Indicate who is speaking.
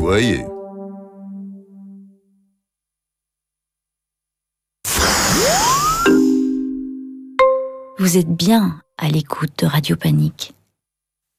Speaker 1: voyez.
Speaker 2: Vous êtes bien à l'écoute de Radio Panique.